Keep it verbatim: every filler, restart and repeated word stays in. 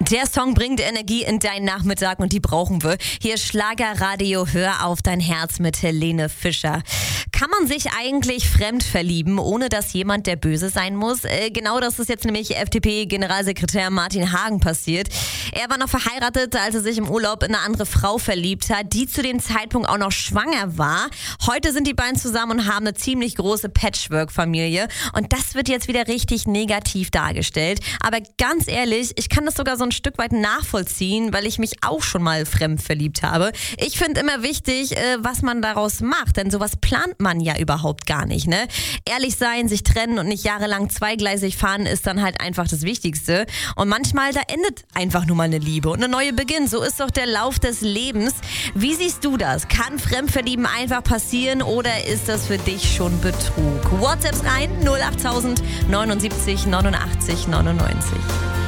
Der Song bringt Energie in deinen Nachmittag und die brauchen wir. Hier Schlagerradio, hör auf dein Herz mit Helene Fischer. Kann man sich eigentlich fremd verlieben, ohne dass jemand der Böse sein muss? Äh, genau das ist jetzt nämlich F D P-Generalsekretär Martin Hagen passiert. Er war noch verheiratet, als er sich im Urlaub in eine andere Frau verliebt hat, die zu dem Zeitpunkt auch noch schwanger war. Heute sind die beiden zusammen und haben eine ziemlich große Patchwork-Familie. Und das wird jetzt wieder richtig negativ dargestellt. Aber ganz ehrlich, ich kann das sogar so ein Stück weit nachvollziehen, weil ich mich auch schon mal fremd verliebt habe. Ich finde immer wichtig, äh, was man daraus macht, denn sowas plant man ja überhaupt gar nicht, ne? Ehrlich sein, sich trennen und nicht jahrelang zweigleisig fahren ist dann halt einfach das Wichtigste. Und manchmal, da endet einfach nur mal eine Liebe und eine neue beginnt. So ist doch der Lauf des Lebens. Wie siehst du das? Kann Fremdverlieben einfach passieren oder ist das für dich schon Betrug? WhatsApps rein null acht tausend neunundsiebzig neunundachtzig neunundneunzig.